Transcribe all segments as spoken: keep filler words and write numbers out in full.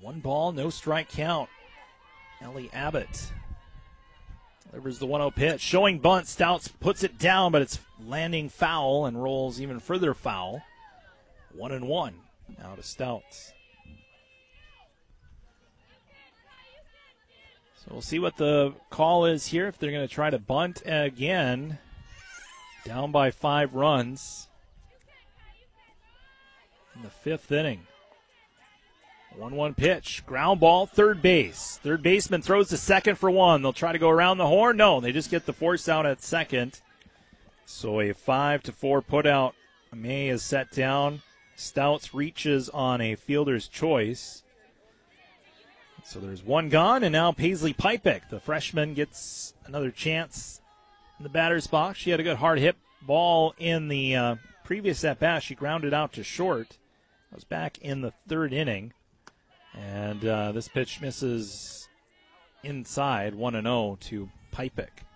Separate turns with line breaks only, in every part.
One ball, no strike count. Ellie Abbott delivers the one oh pitch. Showing bunt, Stouts puts it down, but it's landing foul and rolls even further foul. One and one now to Stouts. So we'll see what the call is here, if they're going to try to bunt again. Down by five runs in the fifth inning. one one pitch, ground ball, third base. Third baseman throws to second for one. They'll try to go around the horn. No, they just get the force out at second. So a five to four put out. May is set down. Stouts reaches on a fielder's choice. So there's one gone, and now Paisley Pipek, the freshman, gets another chance in the batter's box. She had a good hard hit ball in the uh, previous at-bat. She grounded out to short. That was back in the third inning. And uh, this pitch misses inside, one and oh to Pipek.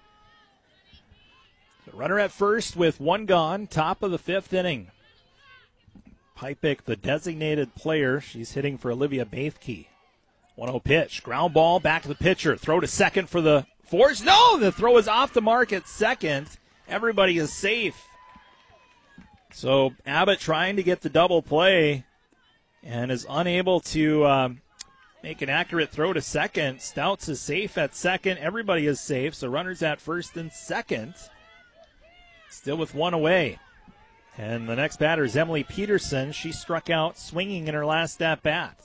The runner at first with one gone, top of the fifth inning. Pipek, the designated player. She's hitting for Olivia Baithke. one oh pitch, ground ball, back to the pitcher. Throw to second for the force. No, the throw is off the mark at second. Everybody is safe. So Abbott trying to get the double play and is unable to um, make an accurate throw to second. Stouts is safe at second. Everybody is safe. So runners at first and second. Still with one away. And the next batter is Emily Peterson. She struck out swinging in her last at-bat.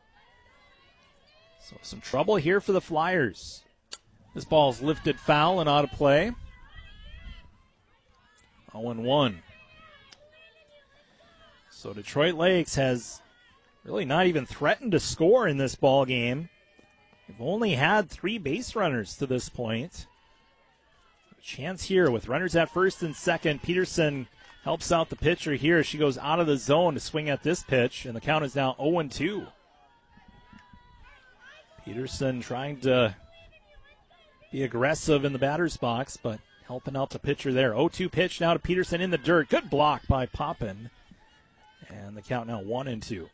So some trouble here for the Flyers. This ball's lifted foul and out of play. oh and one. So Detroit Lakes has really not even threatened to score in this ball game. They've only had three base runners to this point. A chance here with runners at first and second. Peterson helps out the pitcher here. She goes out of the zone to swing at this pitch, and the count is now oh and two. Peterson trying to be aggressive in the batter's box, but helping out the pitcher there. oh two pitch now to Peterson in the dirt. Good block by Poppin. And the count now one and two.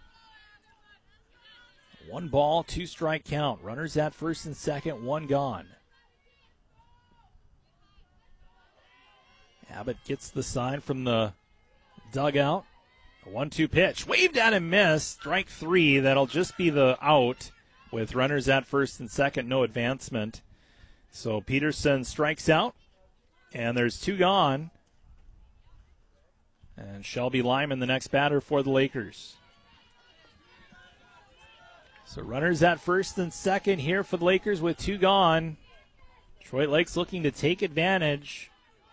One ball, two strike count. Runners at first and second, one gone. Abbott gets the sign from the dugout. A one two pitch. Waved at and missed. Strike three. That'll just be the out with runners at first and second, no advancement. So Peterson strikes out, and there's two gone. And Shelby Lyman, the next batter for the Lakers. So runners at first and second here for the Lakers with two gone. Detroit Lakes looking to take advantage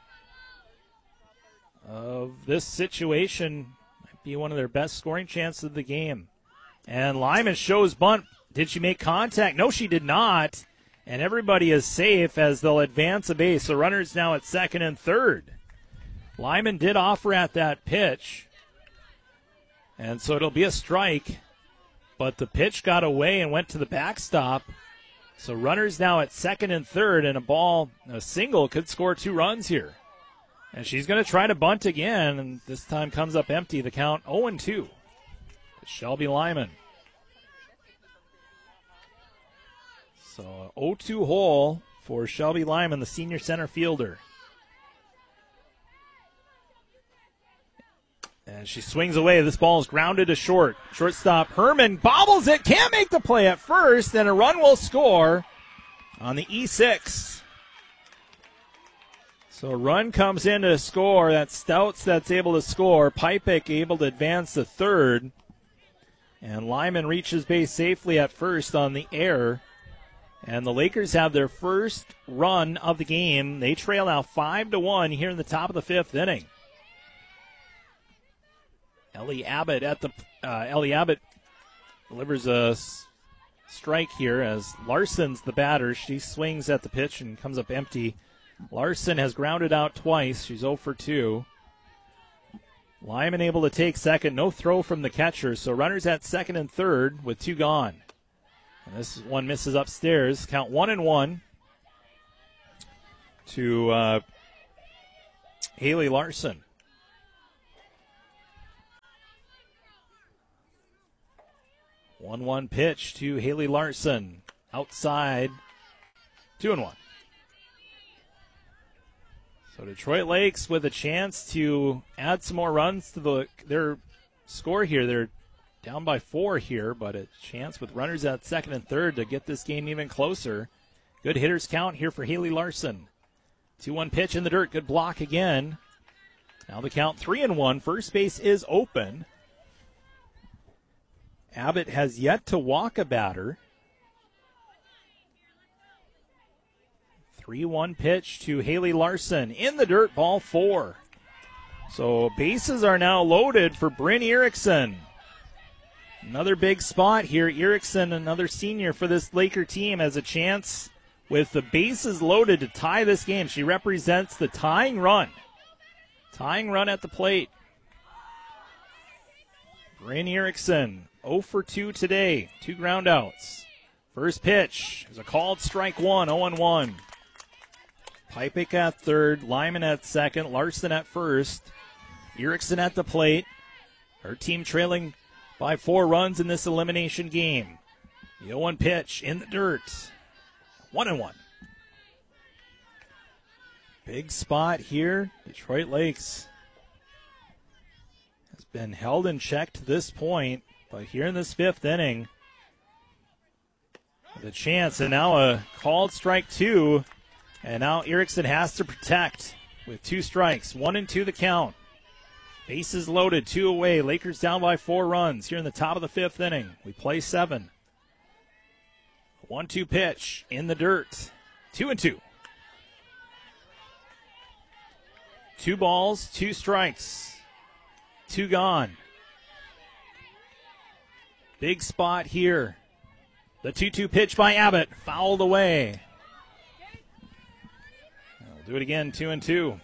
of this situation. Might be one of their best scoring chances of the game. And Lyman shows bunt. Did she make contact? No, she did not. And everybody is safe as they'll advance a base. So runners now at second and third. Lyman did offer at that pitch. And so it'll be a strike. But the pitch got away and went to the backstop. So runners now at second and third, and a ball, a single, could score two runs here. And she's going to try to bunt again, and this time comes up empty. The count oh and two. Shelby Lyman. So oh two hole for Shelby Lyman, the senior center fielder. And she swings away. This ball is grounded to short. Shortstop Herman bobbles it. Can't make the play at first. And a run will score on the E six. So a run comes in to score. That's Stouts that's able to score. Pipek able to advance to third. And Lyman reaches base safely at first on the error. And the Lakers have their first run of the game. They trail now five to one here in the top of the fifth inning. Ellie Abbott at the uh, Ellie Abbott delivers a s- strike here as Larson's the batter. She swings at the pitch and comes up empty. Larson has grounded out twice. She's oh for two. Lyman able to take second. No throw from the catcher. So runners at second and third with two gone. And this one misses upstairs. Count one and one to uh, Haley Larson. one one pitch to Haley Larson. Outside, two and one. So Detroit Lakes with a chance to add some more runs to the their score here. They're down by four here, but a chance with runners at second and third to get this game even closer. Good hitters count here for Haley Larson. two one pitch in the dirt. Good block again. Now the count three and one. First base is open. Abbott has yet to walk a batter. three one pitch to Haley Larson. In the dirt, ball four. So bases are now loaded for Bryn Erickson. Another big spot here. Erickson, another senior for this Laker team, has a chance with the bases loaded to tie this game. She represents the tying run. Tying run at the plate. Bryn Erickson, oh for two today. Two ground outs. First pitch is a called strike one, oh and one. Pipik at third, Lyman at second, Larson at first. Erickson at the plate. Her team trailing by four runs in this elimination game. The oh one pitch in the dirt. One and one. Big spot here. Detroit Lakes has been held in check to this point, but here in this fifth inning, the chance, and now a called strike two. And now Erickson has to protect with two strikes. One and two the count. Bases loaded, two away. Lakers down by four runs here in the top of the fifth inning. We play seven. one two pitch in the dirt. Two and two. Two balls, two strikes. Two gone. Big spot here. The two two pitch by Abbott. Fouled away. Do it again, two and two.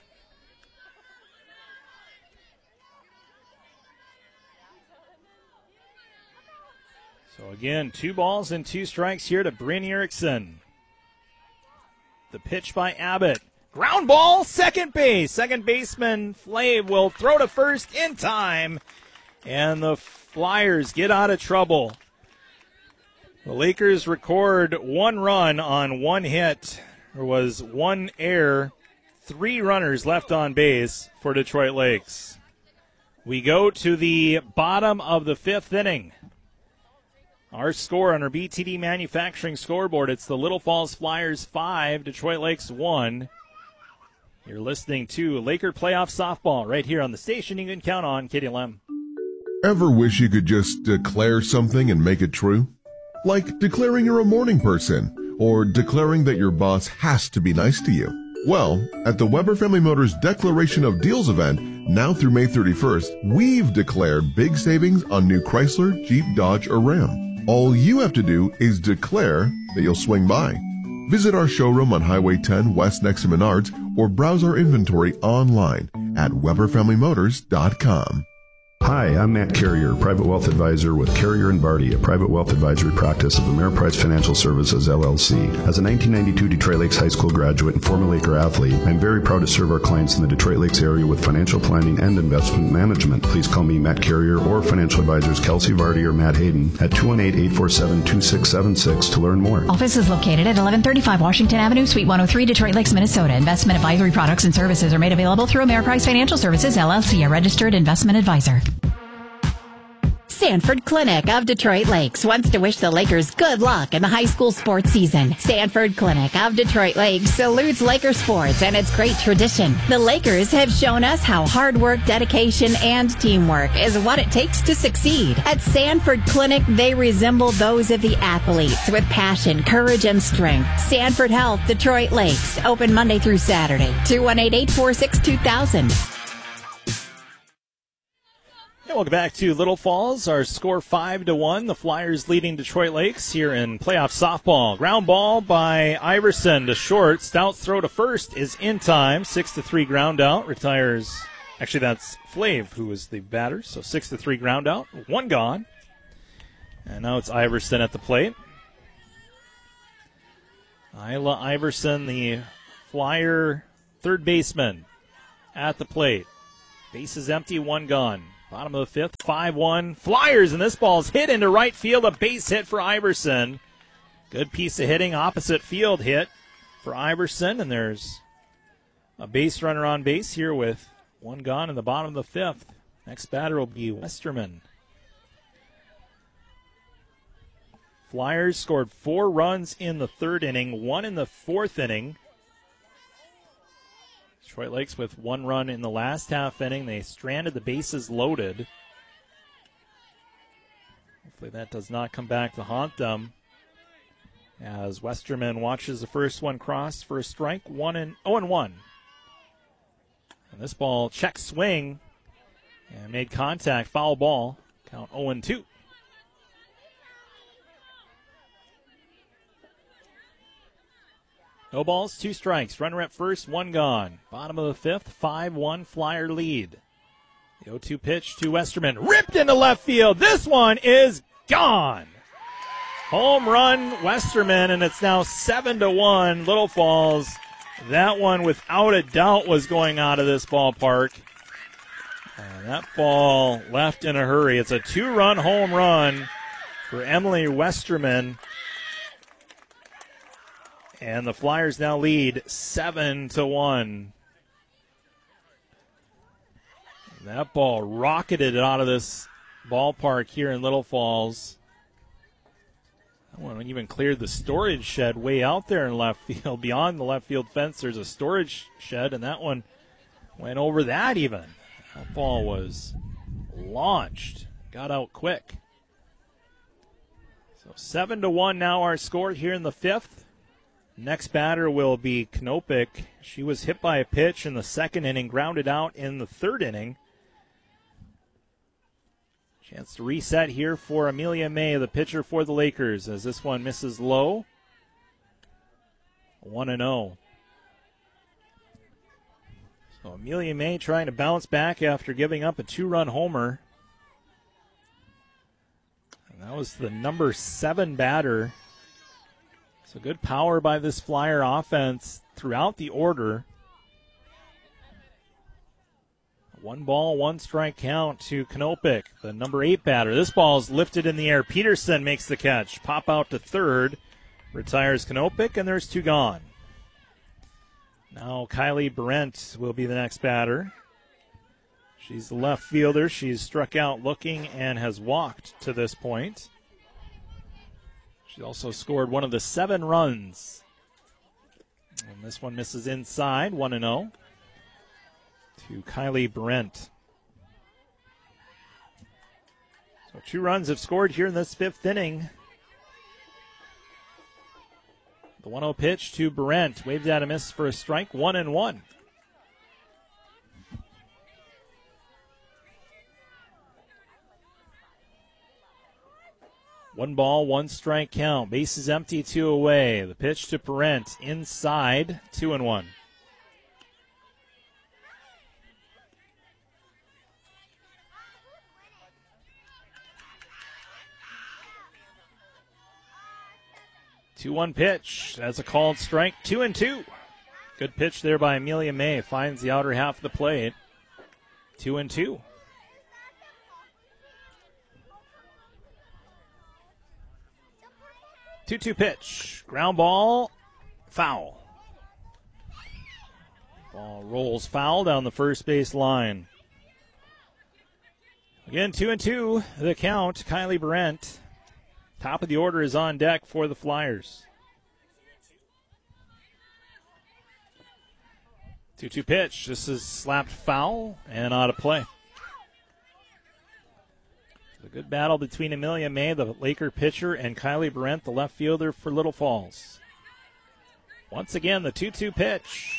So again, two balls and two strikes here to Bryn Erickson. The pitch by Abbott. Ground ball, second base. Second baseman Flav will throw to first in time. And the Flyers get out of trouble. The Lakers record one run on one hit. There was one error, three runners left on base for Detroit Lakes. We go to the bottom of the fifth inning. Our score on our B T D Manufacturing scoreboard, it's the Little Falls Flyers five, Detroit Lakes one. You're listening to Laker Playoff Softball right here on the station you can count on, K D L M.
Ever wish you could just declare something and make it true? Like declaring you're a morning person, or declaring that your boss has to be nice to you. Well, at the Weber Family Motors Declaration of Deals event, now through May thirty-first, we've declared big savings on new Chrysler, Jeep, Dodge, or Ram. All you have to do is declare that you'll swing by. Visit our showroom on Highway ten West next to Menards, or browse our inventory online at Weber Family Motors dot com.
Hi, I'm Matt Carrier, Private Wealth Advisor with Carrier and Barty, a private wealth advisory practice of Ameriprise Financial Services, L L C. As a nineteen ninety-two Detroit Lakes High School graduate and former Laker athlete, I'm very proud to serve our clients in the Detroit Lakes area with financial planning and investment management. Please call me Matt Carrier or financial advisors Kelsey Vardy or Matt Hayden at two one eight, eight four seven, two six seven six to learn more.
Office is located at eleven thirty-five Washington Avenue, Suite one oh three, Detroit Lakes, Minnesota. Investment advisory products and services are made available through Ameriprise Financial Services, L L C, a registered investment advisor.
Sanford Clinic of Detroit Lakes wants to wish the Lakers good luck in the high school sports season. Sanford Clinic of Detroit Lakes salutes Laker sports and its great tradition. The Lakers have shown us how hard work, dedication, and teamwork is what it takes to succeed. At Sanford Clinic, they resemble those of the athletes with passion, courage, and strength. Sanford Health, Detroit Lakes, open Monday through Saturday. two one eight, eight four six, two thousand.
And welcome back to Little Falls. Our score five to one. The Flyers leading Detroit Lakes here in playoff softball. Ground ball by Iverson to short. Stout throw to first is in time. Six to three ground out. Retires. Actually, that's Flav who is the batter. So six to three ground out. One gone. And now it's Iverson at the plate. Isla Iverson, the Flyer third baseman, at the plate. Base is empty. One gone. Bottom of the fifth, five one. Flyers, and this ball's hit into right field. A base hit for Iverson. Good piece of hitting. Opposite field hit for Iverson, and there's a base runner on base here with one gone in the bottom of the fifth. Next batter will be Westerman. Flyers scored four runs in the third inning, one in the fourth inning. Detroit Lakes with one run in the last half inning. They stranded the bases loaded. Hopefully that does not come back to haunt them. As Westerman watches the first one cross for a strike, one and oh and one. And this ball check swing and made contact, foul ball. Count oh and two. No balls, two strikes. Runner at first, one gone. Bottom of the fifth, five one Flyer lead. The oh two pitch to Westerman. Ripped into left field. This one is gone. Home run, Westerman, and it's now seven to one. Little Falls. That one, without a doubt, was going out of this ballpark. And that ball left in a hurry. It's a two-run home run for Emily Westerman. And the Flyers now lead seven to one. That ball rocketed out of this ballpark here in Little Falls. That one even cleared the storage shed way out there in left field. Beyond the left field fence, there's a storage shed, and that one went over that even. That ball was launched. Got out quick. So seven to one now our score here in the fifth. Next batter will be Knopik. She was hit by a pitch in the second inning, grounded out in the third inning. Chance to reset here for Amelia May, the pitcher for the Lakers, as this one misses low. one and oh. So Amelia May trying to bounce back after giving up a two-run homer. And that was the number seven batter. So good power by this Flyer offense throughout the order. One ball, one strike count to Knopik, the number eight batter. This ball is lifted in the air. Peterson makes the catch. Pop out to third. Retires Knopik, and there's two gone. Now Kylie Brent will be the next batter. She's the left fielder. She's struck out looking and has walked to this point. She also scored one of the seven runs. And this one misses inside, one and oh. To Kylie Brent. So two runs have scored here in this fifth inning. The one oh pitch to Brent. Waved out a miss for a strike, one and one. One ball, one strike count. Bases empty, two away. The pitch to Parent inside, two and one. two one pitch. That's a called strike, two and two. Good pitch there by Amelia May. Finds the outer half of the plate. Two and two. two two pitch. Ground ball. Foul. Ball rolls foul down the first base line. Again, two and two. The count. Kylie Brent. Top of the order is on deck for the Flyers. two two pitch. This is slapped foul and out of play. A good battle between Amelia May, the Laker pitcher, and Kylie Brent, the left fielder for Little Falls. Once again, the two two pitch.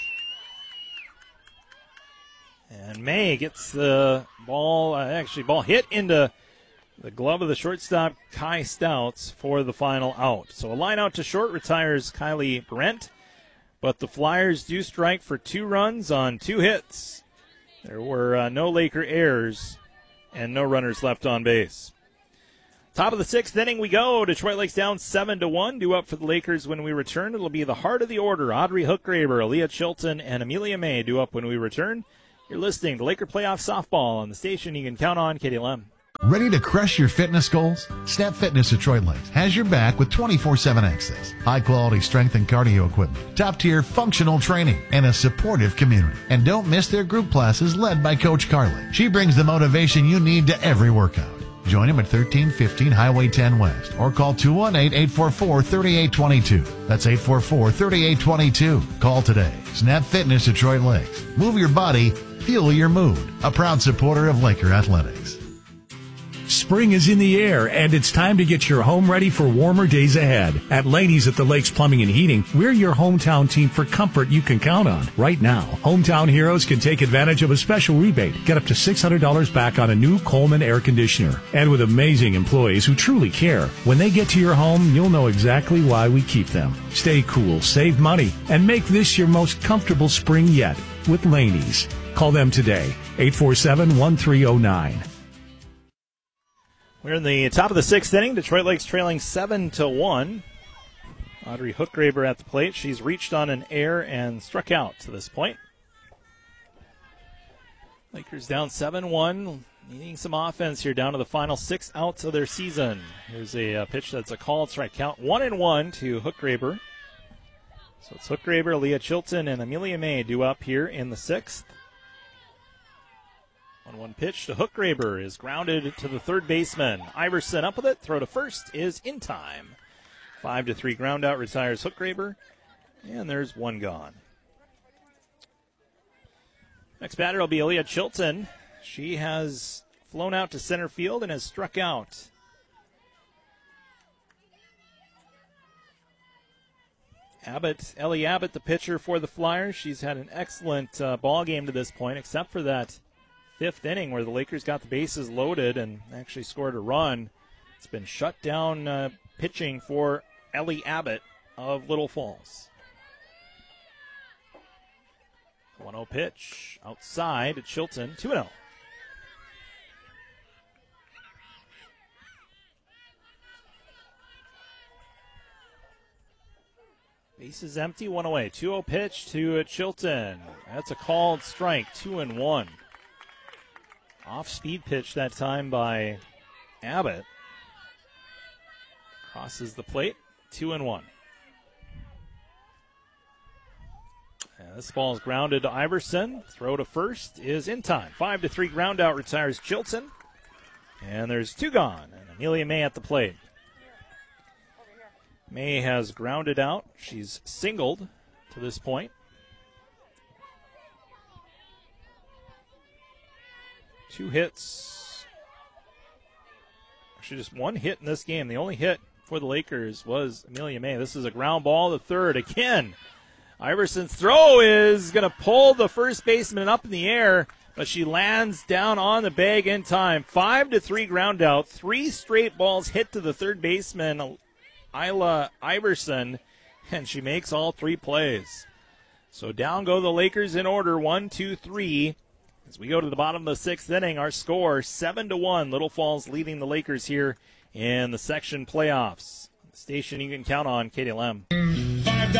And May gets the ball, uh, actually ball hit into the glove of the shortstop, Kai Stouts, for the final out. So a line out to short retires Kylie Brent, but the Flyers do strike for two runs on two hits. There were uh, no Laker errors and no runners left on base. Top of the sixth inning we go. Detroit Lakes down seven to one. Due up for the Lakers when we return. It'll be the heart of the order. Audrey Hookgraber, Aaliyah Chilton, and Amelia May due up when we return You're listening to Laker Playoff Softball on the station you can count on, K D L M.
Ready to crush your fitness goals? Snap Fitness Detroit Lakes has your back with twenty-four seven access, high-quality strength and cardio equipment, top-tier functional training, and a supportive community. And don't miss their group classes led by Coach Carly. She brings the motivation you need to every workout. Join him at thirteen fifteen Highway ten West or call two one eight, eight four four, three eight two two. That's eight four four, three eight two two. Call today. Snap Fitness Detroit Lakes. Move your body, fuel your mood. A proud supporter of Laker Athletics.
Spring is in the air, and it's time to get your home ready for warmer days ahead. At Laney's at the Lakes Plumbing and Heating, we're your hometown team for comfort you can count on. Right now, hometown heroes can take advantage of a special rebate. Get up to six hundred dollars back on a new Coleman air conditioner. And with amazing employees who truly care, when they get to your home, you'll know exactly why we keep them. Stay cool, save money, and make this your most comfortable spring yet with Laney's. Call them today, eight four seven, one three zero nine.
We're in the top of the sixth inning. Detroit Lakes trailing seven to one. Audrey Hookgraber at the plate. She's reached on an error and struck out to this point. Lakers down seven one, needing some offense here down to the final six outs of their season. Here's a uh, pitch that's a called strike count. One and one to Hookgraber. So it's Hookgraber, Leah Chilton, and Amelia May due up here in the sixth. one one pitch to Hookgraber is grounded to the third baseman. Iverson up with it. Throw to first is in time. Five to three ground out retires Hookgraber. And there's one gone. Next batter will be Leah Chilton. She has flown out to center field and has struck out. Abbott, Ellie Abbott, the pitcher for the Flyers. She's had an excellent uh, ball game to this point, except for that fifth inning where the Lakers got the bases loaded and actually scored a run. It's been shut down uh, pitching for Ellie Abbott of Little Falls. one oh pitch outside to Chilton, two and oh. Bases empty, one away. two oh pitch to Chilton. That's a called strike, two and one. Off-speed pitch that time by Abbott. Crosses the plate, two and one. And this ball is grounded to Iverson. Throw to first is in time. Five to three ground out retires Chilton. And there's two gone. And Amelia May at the plate. May has grounded out. She's singled to this point. Two hits. Actually, just one hit in this game. The only hit for the Lakers was Amelia May. This is a ground ball to third. Again, Iverson's throw is going to pull the first baseman up in the air, but she lands down on the bag in time. Five to three ground out. Three straight balls hit to the third baseman, Isla Iverson, and she makes all three plays. So down go the Lakers in order, one, two, three. As we go to the bottom of the sixth inning, our score seven to one. Little Falls leading the Lakers here in the section playoffs. The station you can count on, K D L M.